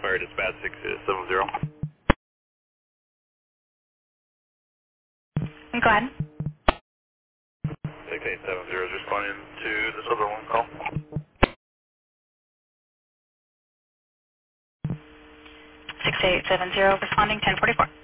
Fire Dispatch 670. Go ahead. 6870 is responding to this other one call. 6870 responding 1044.